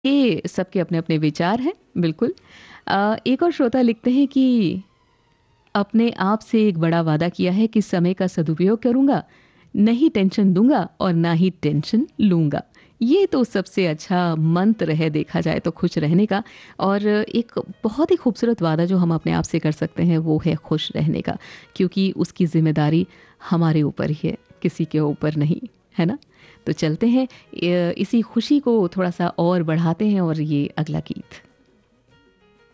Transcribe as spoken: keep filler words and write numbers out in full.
ये सबके अपने-अपने विचार हैं, बिल्कुल। अ, एक और श्रोता लिखते हैं कि अपने आप से एक बड़ा वादा किया है कि समय का सदुपयोग करूँगा, नहीं टेंशन दूँगा और ना ही टेंशन लूँगा। ये तो सबसे अच्छा मंत्र है देखा जाए तो खुश रहने का। और एक बहुत ही खूबसूरत वादा जो हम अपने आप से कर सकते हैं वो है खुश रहने का, क्योंकि उसकी ज़िम्मेदारी हमारे ऊपर ही है, किसी के ऊपर नहीं, है ना? तो चलते हैं अ, इसी खुशी को थोड़ा-सा और बढ़ाते हैं और ये अगला गीत।